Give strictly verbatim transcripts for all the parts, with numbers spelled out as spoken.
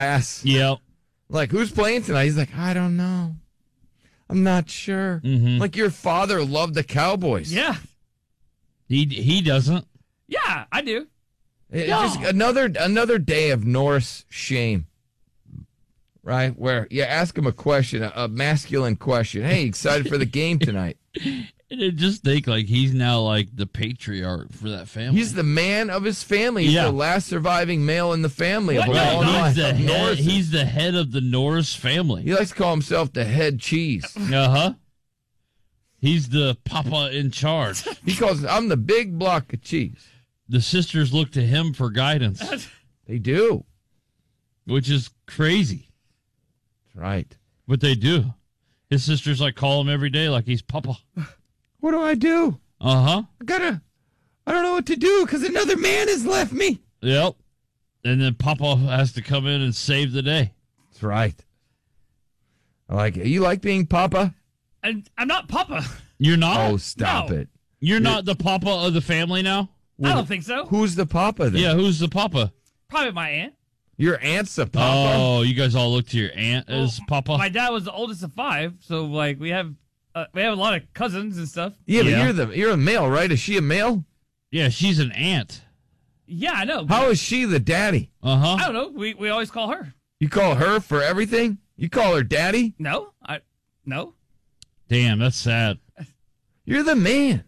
ass. Yep. Like, who's playing tonight? He's like, I don't know. I'm not sure. Mm-hmm. Like, your father loved the Cowboys. Yeah. He he doesn't. Yeah, I do. It's No. just another another day of Norris shame. Right? Where you ask him a question, a, a masculine question. Hey, excited for the game tonight? And I just think like he's now like the patriarch for that family. He's the man of his family. He's Yeah. the last surviving male in the family What? of a No, long he's line he's the of head, Norrises. he's the head of the Norris family. He likes to call himself the head cheese. Uh huh. He's the papa in charge. He calls I'm the big block of cheese. The sisters look to him for guidance, They do. which is crazy, That's right. but they do. His sisters like call him every day like he's papa. What do I do? Uh huh. I gotta, I don't know what to do because another man has left me. Yep. And then papa has to come in and save the day. That's right. I like it. You like being Papa? And I'm not Papa. You're not. Oh, stop no. it. You're not the papa of the family now. I don't think so. Who's the Papa then? Yeah. Who's the papa? Probably my aunt. Your aunt's a Papa? Oh, you guys all look to your aunt Well, as papa. My dad was the oldest of five, so like we have uh, we have a lot of cousins and stuff. yeah, but Yeah. you're the you're a male, right? Is she a male? Yeah, she's an aunt. Yeah, I know. How is she the daddy? Uh huh. I don't know. We we always call her. You call her for everything? You call her daddy? No, I no. Damn, that's sad. You're the man.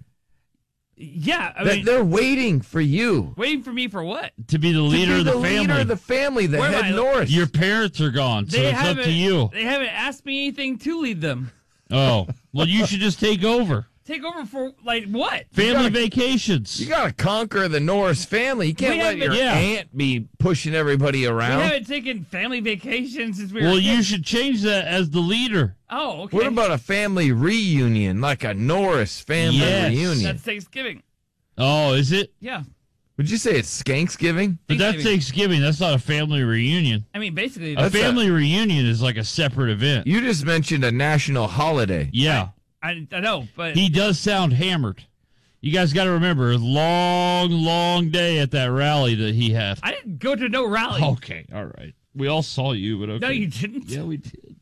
Yeah, I That mean, they're waiting for you. waiting for me for what? To be the leader to be of the, the family. leader of the family, the Where am head I? Norris. Your parents are gone, so They it's up haven't. to you. They haven't asked me anything to lead them. Oh, well, you should just take over. Take over for like what? Family gotta- vacations. You got to conquer the Norris family. You can't We let haven't- your Yeah. aunt be pushing everybody We around. haven't taken family vacations since we were. well, you kids. should change that as the leader. Oh, okay. What about a family reunion, like a Norris family Yes. reunion? That's Thanksgiving. Oh, is it? Yeah, Would you say it's Skanksgiving? But that's Thanksgiving. Thanksgiving. That's not a family reunion. I mean basically. A That's a- family reunion is like a separate event. You just mentioned a national holiday. Yeah. I, I know, but He does sound hammered. You guys got to remember, a long, long day at that rally that he had. I didn't go to no rally. Okay, all right. We all saw you, but okay. No, you didn't. Yeah, we did.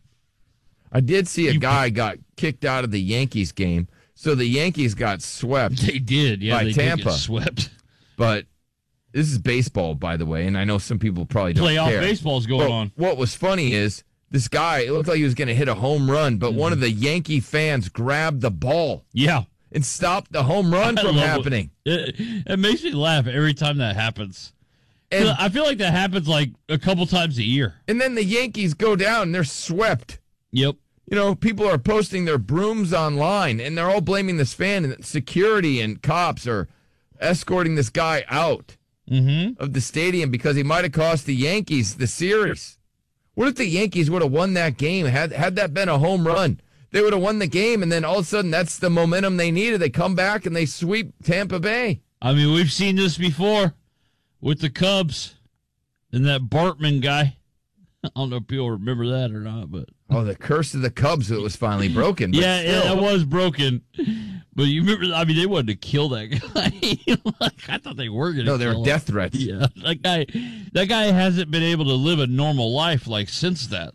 I did see a You- guy got kicked out of the Yankees game, so the Yankees got swept. They did. Yeah, By they did Tampa. get swept. But this is baseball, by the way, and I know some people probably don't Playoff care. baseball's going But on. what was funny is this guy, it looked like he was going to hit a home run, but one of Mm-hmm. the Yankee fans grabbed the ball Yeah. and stopped the home run I from love it. happening. It, it makes me laugh every time that happens. And, I feel like that happens like a couple times a year. and then the Yankees go down and they're swept. Yep. You know, people are posting their brooms online, and they're all blaming this fan, and security and cops are escorting this guy out Mm-hmm. of the stadium because he might have cost the Yankees the series. What if the Yankees would have won that game? Had had that been a home run, they would have won the game, and then all of a sudden that's the momentum they needed. They come back and they sweep Tampa Bay. I mean, we've seen this before with the Cubs and that Bartman guy. I don't know if people remember that or not, but Oh, the curse of the Cubs that was finally broken. But yeah, yeah, still. it was broken. But you remember? I mean, they wanted to kill that guy. Like, I thought they were going to. No, they were kill him. death threats. Yeah, that guy. That guy hasn't been able to live a normal life like since that.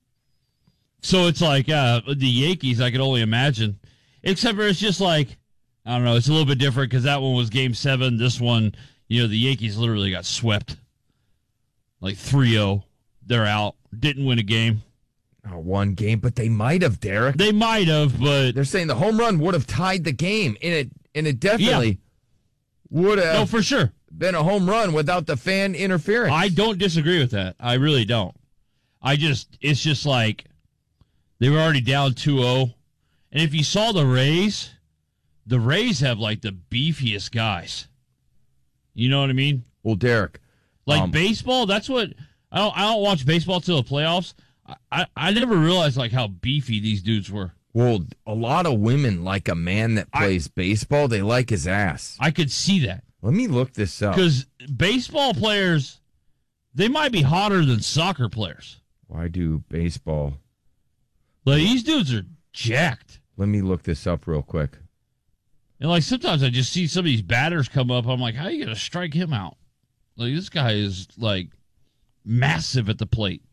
So it's like uh, the Yankees. I can only imagine. Except for it's just like I don't know. It's a little bit different because that one was Game Seven. This one, you know, the Yankees literally got swept, like three oh. They're out. Didn't win a game. Oh, one game, but they might have, Derek. They might have, but They're saying the home run would have tied the game, and it and it definitely would have no, for sure. been a home run without the fan interference. I don't disagree with that. I really don't. I just, it's just like they were already down two oh. And if you saw the Rays, the Rays have like the beefiest guys. You know what I mean? Well, Derek, Like Um, baseball, that's what, I don't, I don't watch baseball till the playoffs. I, I, I never realized like how beefy these dudes were. well, a lot of women like a man that plays baseball. They like his ass. I could see that. Let me look this up. Because baseball players, they might be hotter than soccer players. Why do baseball? Like these dudes are jacked. Let me look this up real quick. And like sometimes I just see some of these batters come up. I'm like, how are you gonna strike him out? Like this guy is like massive at the plate.